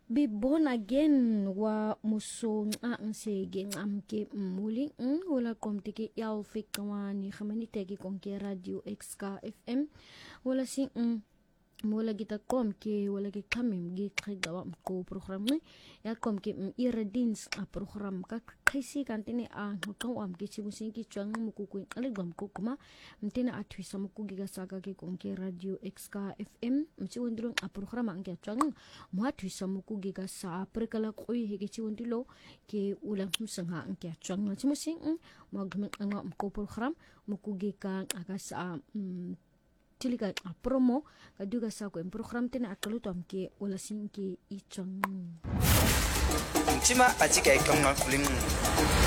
be born again wa musong ang sige amke muli wala komte ke yalfik kawani khamanite ke konke radio XK FM wala sing wala kita kom ke wala ke kamem gi khigawa ko program ni ya kom ke iradins a program ka khaisi kantene a ngawam ke chibusin ki chang muku alegam ko kuma mtena atwisa muku gi gasaka ke konke radio XK FM mchiwondro a program ang ke chang mu atwisa muku gi gasa prekala koi he ke chiwondilo ke ulang musanga ang ke chang chimusin magmen ang ko program muku gi ka agasa Tilika promo kaduga sa ko program tena akalutom ke wala sing ke ichang Chima aji kay kang film